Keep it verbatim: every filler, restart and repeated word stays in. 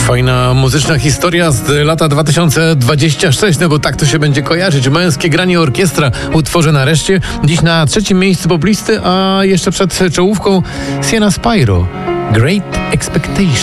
Fajna muzyczna historia z lata dwa tysiące dwudziestego szóstego, no bo tak to się będzie kojarzyć. Męskie granie orkiestra utworzy nareszcie. Dziś na trzecim miejscu poplisty, a jeszcze przed czołówką Sienna Spyro. Great Expectations.